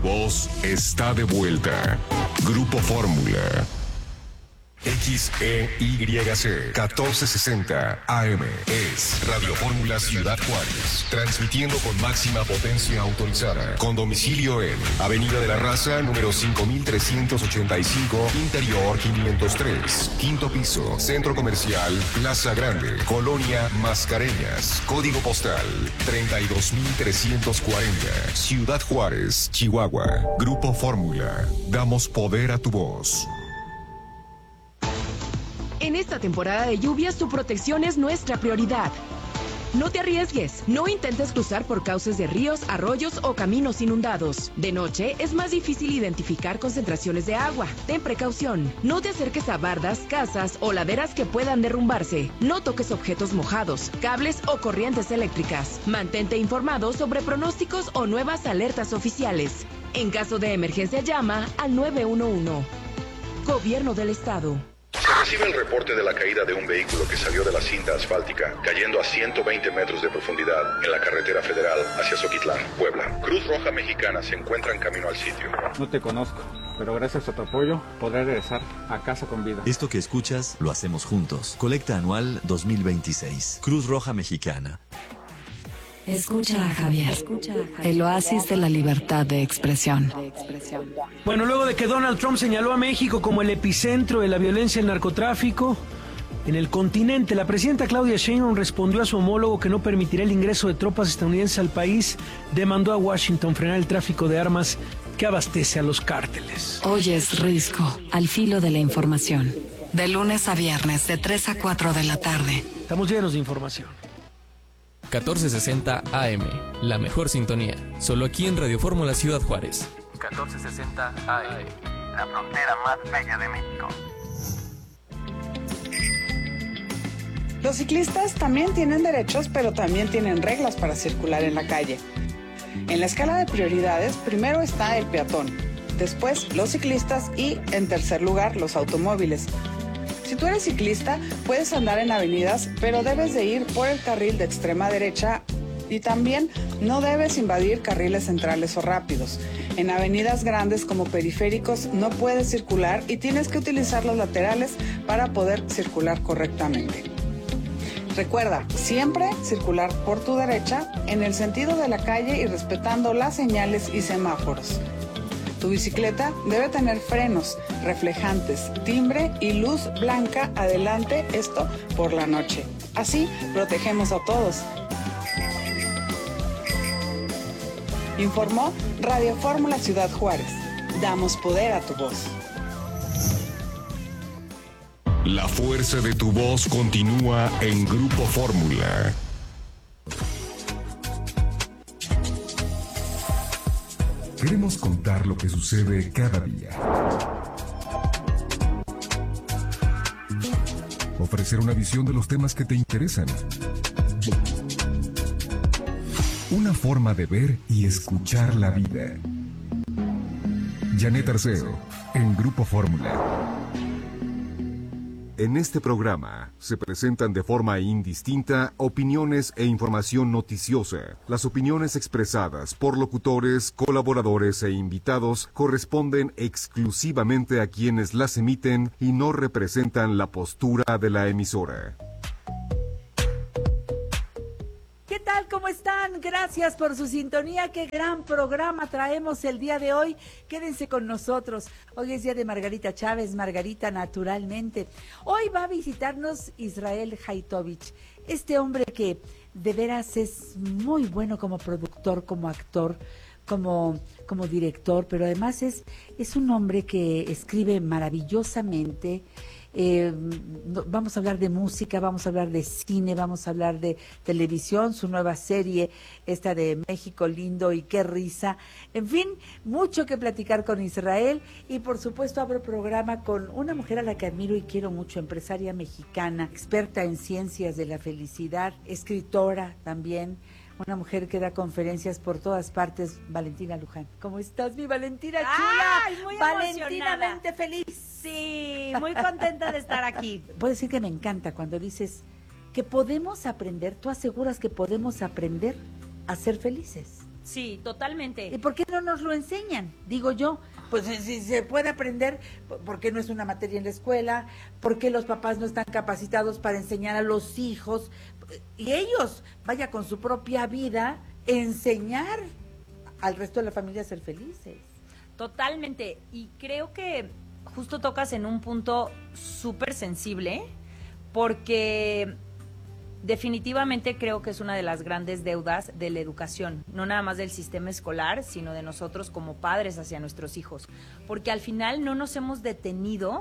voz está de vuelta. Grupo Fórmula. XEYC 1460 AM es Radio Fórmula Ciudad Juárez, transmitiendo con máxima potencia autorizada, con domicilio en Avenida de la Raza, número 5385, Interior 503, quinto piso, Centro Comercial Plaza Grande, Colonia Mascareñas, código postal 32340, Ciudad Juárez, Chihuahua. Grupo Fórmula, damos poder a tu voz. En esta temporada de lluvias, tu protección es nuestra prioridad. No te arriesgues, no intentes cruzar por cauces de ríos, arroyos o caminos inundados. De noche es más difícil identificar concentraciones de agua. Ten precaución, no te acerques a bardas, casas o laderas que puedan derrumbarse. No toques objetos mojados, cables o corrientes eléctricas. Mantente informado sobre pronósticos o nuevas alertas oficiales. En caso de emergencia, llama al 911. Gobierno del Estado. Se recibe el reporte de la caída de un vehículo que salió de la cinta asfáltica, cayendo a 120 metros de profundidad en la carretera federal hacia Zoquitlán, Puebla. Cruz Roja Mexicana se encuentra en camino al sitio. No te conozco, pero gracias a tu apoyo podré regresar a casa con vida. Esto que escuchas lo hacemos juntos. Colecta anual 2026. Cruz Roja Mexicana. Escucha a Javier, el oasis de la libertad de expresión. Bueno, luego de que Donald Trump señaló a México como el epicentro de la violencia y el narcotráfico en el continente, la presidenta Claudia Sheinbaum respondió a su homólogo que no permitirá el ingreso de tropas estadounidenses al país, demandó a Washington frenar el tráfico de armas que abastece a los cárteles. Hoy es Risco, al filo de la información. De lunes a viernes, de 3 a 4 de la tarde. Estamos llenos de información. 1460 AM, la mejor sintonía. Solo aquí en Radio Fórmula Ciudad Juárez. 1460 AM, la frontera más bella de México. Los ciclistas también tienen derechos, pero también tienen reglas para circular en la calle. En la escala de prioridades, primero está el peatón, después los ciclistas y, en tercer lugar, los automóviles. Si tú eres ciclista, puedes andar en avenidas, pero debes de ir por el carril de extrema derecha y también no debes invadir carriles centrales o rápidos. En avenidas grandes como periféricos no puedes circular y tienes que utilizar los laterales para poder circular correctamente. Recuerda, siempre circular por tu derecha, en el sentido de la calle y respetando las señales y semáforos. Tu bicicleta debe tener frenos, reflejantes, timbre y luz blanca adelante, esto por la noche. Así protegemos a todos. Informó Radio Fórmula Ciudad Juárez. Damos poder a tu voz. La fuerza de tu voz continúa en Grupo Fórmula. Queremos contar lo que sucede cada día. Ofrecer una visión de los temas que te interesan. Una forma de ver y escuchar la vida. Janet Arceo, en Grupo Fórmula. En este programa se presentan de forma indistinta opiniones e información noticiosa. Las opiniones expresadas por locutores, colaboradores e invitados corresponden exclusivamente a quienes las emiten y no representan la postura de la emisora. ¿Qué tal? ¿Cómo están? Gracias por su sintonía. Qué gran programa traemos el día de hoy. Quédense con nosotros. Hoy es día de Margarita Chávez, Margarita naturalmente. Hoy va a visitarnos Israel Haitovich, este hombre que de veras es muy bueno como productor, como actor, como director, pero además es un hombre que escribe maravillosamente. Vamos a hablar de música, vamos a hablar de cine, vamos a hablar de televisión, su nueva serie, esta de México lindo y qué risa. En fin, mucho que platicar con Israel y por supuesto abro programa con una mujer a la que admiro y quiero mucho, empresaria mexicana, experta en ciencias de la felicidad, escritora también. Una mujer que da conferencias por todas partes, Valentina Luján. ¿Cómo estás, mi Valentina chula? ¡Ay, muy Valentinamente feliz. Sí, muy contenta de estar aquí. Puedo decir que me encanta cuando dices que podemos aprender, tú aseguras que podemos aprender a ser felices. Sí, totalmente. ¿Y por qué no nos lo enseñan? Digo yo, pues si se puede aprender, ¿por qué no es una materia en la escuela? ¿Por qué los papás no están capacitados para enseñar a los hijos? Y ellos, vaya, con su propia vida, enseñar al resto de la familia a ser felices. Totalmente. Y creo que justo tocas en un punto súper sensible, porque definitivamente creo que es una de las grandes deudas de la educación, no nada más del sistema escolar, sino de nosotros como padres hacia nuestros hijos, porque al final no nos hemos detenido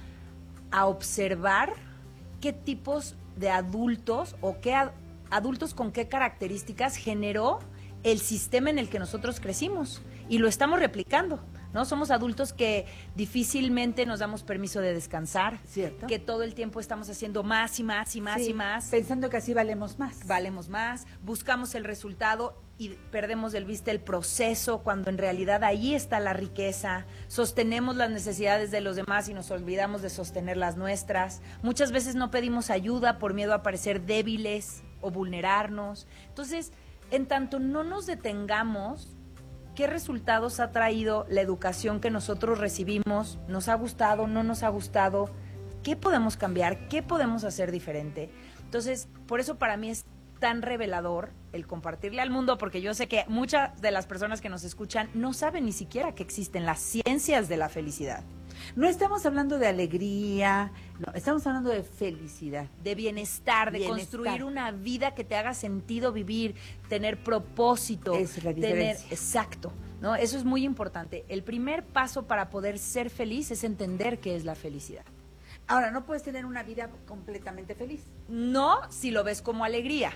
a observar qué tipos de adultos o qué adultos con qué características generó el sistema en el que nosotros crecimos y lo estamos replicando, ¿no? Somos adultos que difícilmente nos damos permiso de descansar, ¿cierto? Que todo el tiempo estamos haciendo más y más y más y más. Pensando que así valemos más. Valemos más, buscamos el resultado y perdemos de vista el proceso, cuando en realidad ahí está la riqueza. Sostenemos las necesidades de los demás y nos olvidamos de sostener las nuestras. Muchas veces no pedimos ayuda por miedo a parecer débiles o vulnerarnos. Entonces, en tanto no nos detengamos, ¿qué resultados ha traído la educación que nosotros recibimos? ¿Nos ha gustado? ¿No nos ha gustado? ¿Qué podemos cambiar? ¿Qué podemos hacer diferente? Entonces, por eso para mí es tan revelador el compartirle al mundo, porque yo sé que muchas de las personas que nos escuchan no saben ni siquiera que existen las ciencias de la felicidad. No estamos hablando de alegría, no, estamos hablando de felicidad. De bienestar, de construir una vida que te haga sentido vivir, tener propósito. Esa es la diferencia. Exacto, ¿no? Eso es muy importante. El primer paso para poder ser feliz es entender qué es la felicidad. Ahora, no puedes tener una vida completamente feliz. No si lo ves como alegría,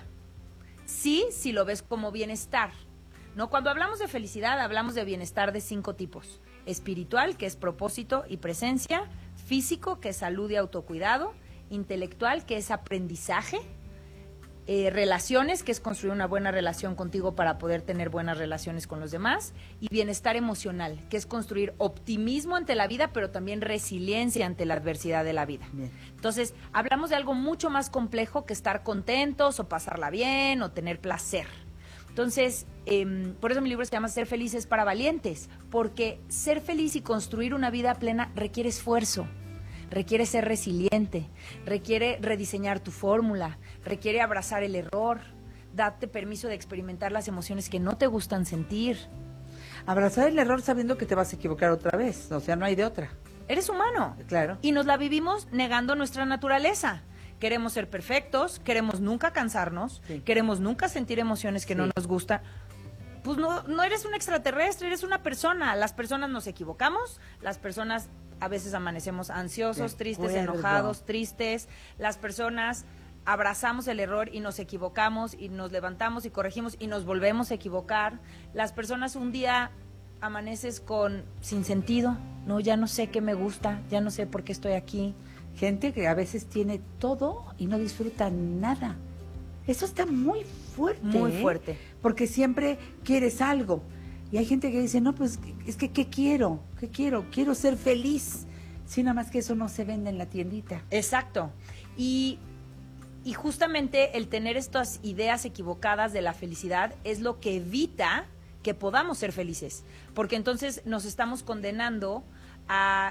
sí si lo ves como bienestar. No, cuando hablamos de felicidad, hablamos de bienestar de 5 tipos. Espiritual, que es propósito y presencia; físico, que es salud y autocuidado; intelectual, que es aprendizaje; relaciones, que es construir una buena relación contigo para poder tener buenas relaciones con los demás; y bienestar emocional, que es construir optimismo ante la vida, pero también resiliencia ante la adversidad de la vida. Bien. Entonces, hablamos de algo mucho más complejo que estar contentos o pasarla bien o tener placer. Entonces, por eso mi libro se llama Ser Felices para Valientes, porque ser feliz y construir una vida plena requiere esfuerzo, requiere ser resiliente, requiere rediseñar tu fórmula, requiere abrazar el error, darte permiso de experimentar las emociones que no te gustan sentir. Abrazar el error sabiendo que te vas a equivocar otra vez, o sea, no hay de otra. Eres humano. Claro. Y nos la vivimos negando nuestra naturaleza. Queremos ser perfectos, queremos nunca cansarnos, queremos nunca sentir emociones que no nos gustan. Pues no eres un extraterrestre, eres una persona. Las personas nos equivocamos, las personas a veces amanecemos ansiosos, tristes, enojados, tristes. Las personas abrazamos el error y nos equivocamos y nos levantamos y corregimos y nos volvemos a equivocar. Las personas un día amaneces sin sentido, no, ya no sé qué me gusta, ya no sé por qué estoy aquí. Gente que a veces tiene todo y no disfruta nada. Eso está muy fuerte. Muy fuerte. Porque siempre quieres algo. Y hay gente que dice, no, pues, es que, ¿qué quiero? ¿Qué quiero? Quiero ser feliz. Sí, nada más que eso no se vende en la tiendita. Exacto. Y justamente el tener estas ideas equivocadas de la felicidad es lo que evita que podamos ser felices. Porque entonces nos estamos condenando a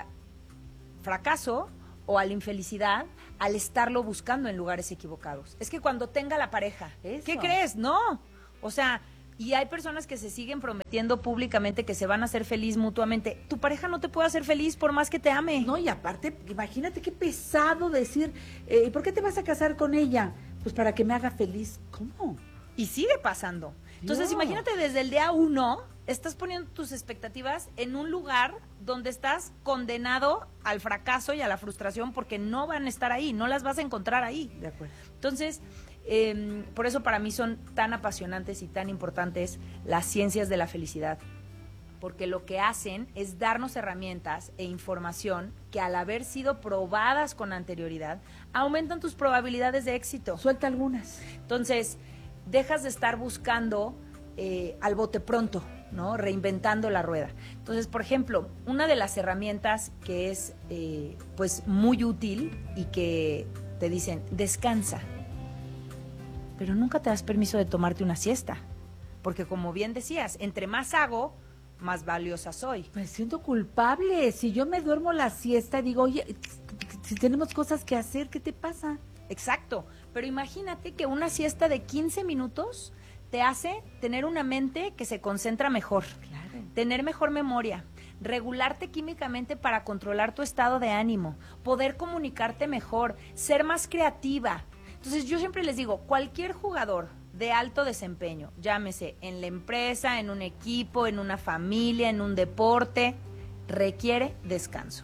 fracaso o a la infelicidad al estarlo buscando en lugares equivocados. Es que cuando tenga la pareja, ¿qué crees? No. O sea, y hay personas que se siguen prometiendo públicamente que se van a hacer feliz mutuamente. Tu pareja no te puede hacer feliz por más que te ame. No, y aparte, imagínate qué pesado decir, ¿por qué te vas a casar con ella? Pues para que me haga feliz. ¿Cómo? Y sigue pasando. Entonces, imagínate, desde el día 1, estás poniendo tus expectativas en un lugar donde estás condenado al fracaso y a la frustración porque no van a estar ahí, no las vas a encontrar ahí. De acuerdo. Entonces, por eso para mí son tan apasionantes y tan importantes las ciencias de la felicidad, porque lo que hacen es darnos herramientas e información que, al haber sido probadas con anterioridad, aumentan tus probabilidades de éxito. Suelta algunas. Entonces, dejas de estar buscando al bote pronto, ¿no? Reinventando la rueda. Entonces, por ejemplo, una de las herramientas que es pues muy útil y que te dicen, descansa, pero nunca te das permiso de tomarte una siesta. porque como bien decías, entre más hago, más valiosa soy. Me siento culpable. Si yo me duermo la siesta, digo, oye, si tenemos cosas que hacer, ¿qué te pasa? Exacto, pero imagínate que una siesta de 15 minutos te hace tener una mente que se concentra mejor, tener mejor memoria, regularte químicamente para controlar tu estado de ánimo, poder comunicarte mejor, ser más creativa. Entonces yo siempre les digo, cualquier jugador de alto desempeño, llámese en la empresa, en un equipo, en una familia, en un deporte, requiere descanso.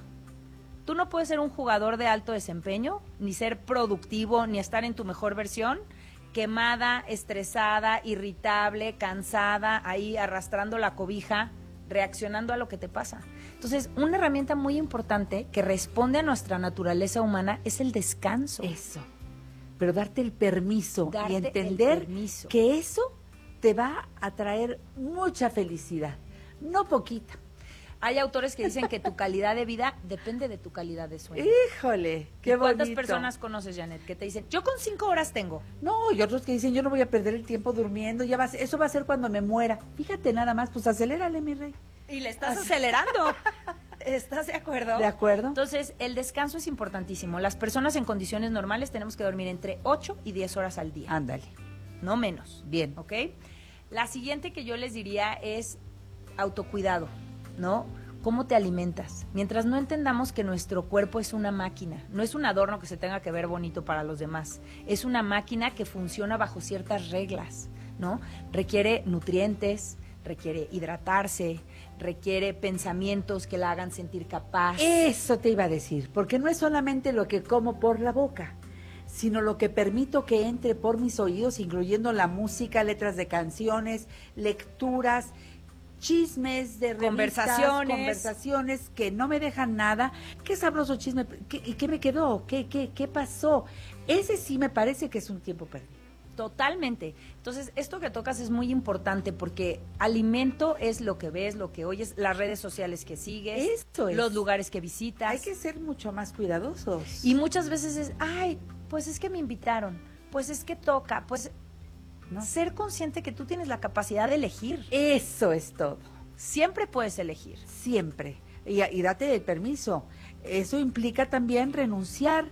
Tú no puedes ser un jugador de alto desempeño, ni ser productivo, ni estar en tu mejor versión, quemada, estresada, irritable, cansada, ahí arrastrando la cobija, reaccionando a lo que te pasa. Entonces, una herramienta muy importante que responde a nuestra naturaleza humana es el descanso. Eso. Pero darte el permiso y entender que eso te va a traer mucha felicidad, no poquita. Hay autores que dicen que tu calidad de vida depende de tu calidad de sueño. Híjole, qué bonito. ¿Cuántas personas conoces, Janet, que te dicen, yo con 5 horas tengo? No, y otros que dicen, yo no voy a perder el tiempo durmiendo, eso va a ser cuando me muera. Fíjate nada más, pues acelérale, mi rey. Y le estás acelerando. ¿Estás de acuerdo? De acuerdo. Entonces, el descanso es importantísimo. Las personas en condiciones normales tenemos que dormir entre 8 y 10 horas al día. Ándale. No menos. Bien. ¿Ok? La siguiente que yo les diría es autocuidado, ¿no? ¿Cómo te alimentas? Mientras no entendamos que nuestro cuerpo es una máquina, no es un adorno que se tenga que ver bonito para los demás, es una máquina que funciona bajo ciertas reglas, ¿no? Requiere nutrientes, requiere hidratarse, requiere pensamientos que la hagan sentir capaz. Eso te iba a decir, porque no es solamente lo que como por la boca, sino lo que permito que entre por mis oídos, incluyendo la música, letras de canciones, lecturas, chismes de revistas, conversaciones que no me dejan nada. Qué sabroso chisme, ¿qué me quedó? ¿Qué pasó? Ese sí me parece que es un tiempo perdido. Totalmente. Entonces, esto que tocas es muy importante porque alimento es lo que ves, lo que oyes, las redes sociales que sigues, Esto es. Los lugares que visitas. Hay que ser mucho más cuidadosos. Y muchas veces es, ay, pues es que me invitaron, pues es que toca, pues no. Ser consciente que tú tienes la capacidad de elegir. Eso es todo. Siempre puedes elegir. Siempre. Y date el permiso. Eso implica también renunciar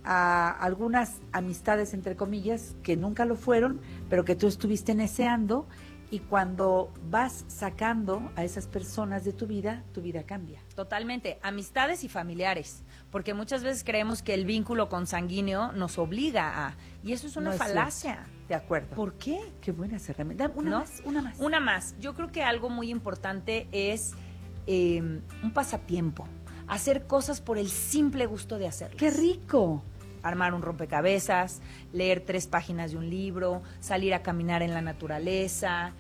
a algunas amistades, entre comillas, que nunca lo fueron, pero que tú estuviste deseando, y cuando vas sacando a esas personas de tu vida cambia. Totalmente, amistades y familiares, porque muchas veces creemos que el vínculo consanguíneo nos obliga a, y eso es una falacia. De acuerdo. ¿Por qué? Qué buenas herramientas. Una más. Yo creo que algo muy importante es un pasatiempo, hacer cosas por el simple gusto de hacerlas. ¡Qué rico! Armar un rompecabezas, leer 3 páginas de un libro, salir a caminar en la naturaleza,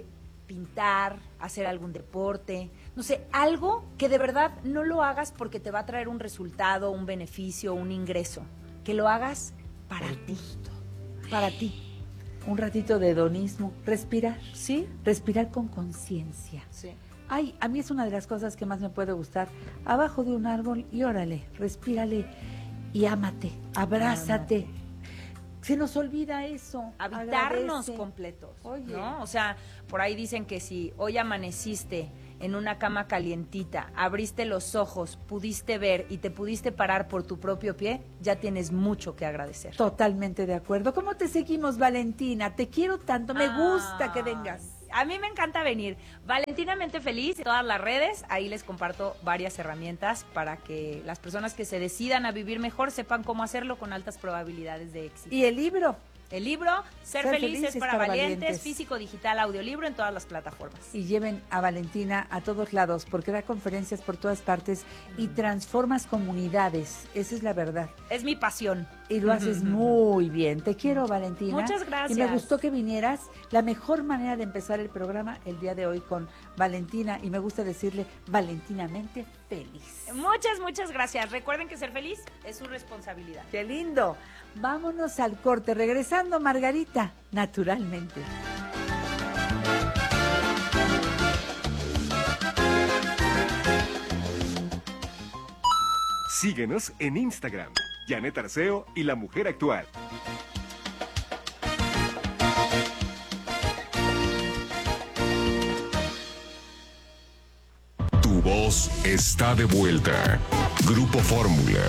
pintar, hacer algún deporte, no sé, algo que de verdad no lo hagas porque te va a traer un resultado, un beneficio, un ingreso, que lo hagas para ti, para ti. Un ratito de hedonismo, respirar, ¿sí? Respirar con conciencia. Sí. Ay, a mí es una de las cosas que más me puede gustar. Abajo de un árbol y órale, respírale y ámate, abrázate. Se nos olvida eso. Habitarnos agradece. Completos. Oye. ¿No? O sea, por ahí dicen que si hoy amaneciste en una cama calientita, abriste los ojos, pudiste ver y te pudiste parar por tu propio pie, ya tienes mucho que agradecer. Totalmente de acuerdo. ¿Cómo te seguimos, Valentina? Te quiero tanto, me gusta que vengas. A mí me encanta venir. Valentinamente Feliz, en todas las redes, ahí les comparto varias herramientas para que las personas que se decidan a vivir mejor sepan cómo hacerlo con altas probabilidades de éxito. ¿Y el libro? El libro, Ser feliz es para valientes, físico, digital, audiolibro en todas las plataformas. Y lleven a Valentina a todos lados, porque da conferencias por todas partes y transformas comunidades. Esa es la verdad. Es mi pasión. Y lo haces muy bien. Te quiero, Valentina. Muchas gracias. Y me gustó que vinieras. La mejor manera de empezar el programa el día de hoy con Valentina, y me gusta decirle valentinamente feliz. Muchas gracias. Recuerden que ser feliz es su responsabilidad. ¡Qué lindo! Vámonos al corte. Regresando, Margarita, naturalmente. Síguenos en Instagram, Janet Arceo y La Mujer Actual. Voz está de vuelta. Grupo Fórmula.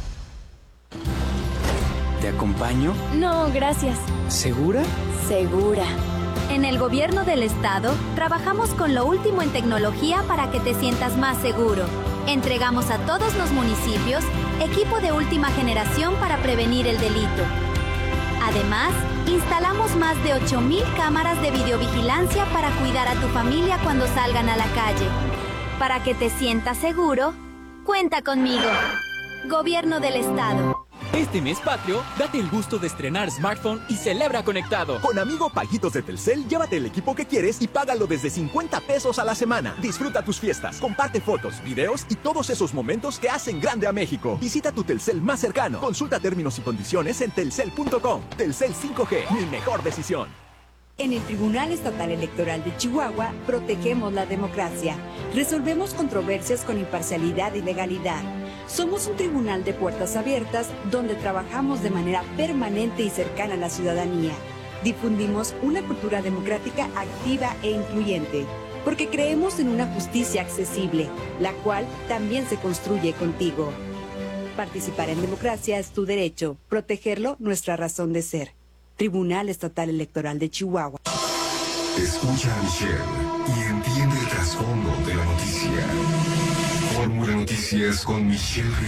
¿Te acompaño? No, gracias. ¿Segura? Segura. En el gobierno del estado, trabajamos con lo último en tecnología para que te sientas más seguro. Entregamos a todos los municipios equipo de última generación para prevenir el delito. Además, instalamos más de 8,000 cámaras de videovigilancia para cuidar a tu familia cuando salgan a la calle. Para que te sientas seguro, cuenta conmigo. Gobierno del estado. Este mes patrio, date el gusto de estrenar smartphone y celebra conectado. Con Amigo Paguitos de Telcel, llévate el equipo que quieres y págalo desde 50 pesos a la semana. Disfruta tus fiestas, comparte fotos, videos y todos esos momentos que hacen grande a México. Visita tu Telcel más cercano. Consulta términos y condiciones en telcel.com. Telcel 5G, mi mejor decisión. En el Tribunal Estatal Electoral de Chihuahua, protegemos la democracia. Resolvemos controversias con imparcialidad y legalidad. Somos un tribunal de puertas abiertas donde trabajamos de manera permanente y cercana a la ciudadanía. Difundimos una cultura democrática activa e incluyente, porque creemos en una justicia accesible, la cual también se construye contigo. Participar en democracia es tu derecho, protegerlo nuestra razón de ser. Tribunal Estatal Electoral de Chihuahua. Escucha a Michelle y entiende el trasfondo de la noticia. Fórmula Noticias con Michelle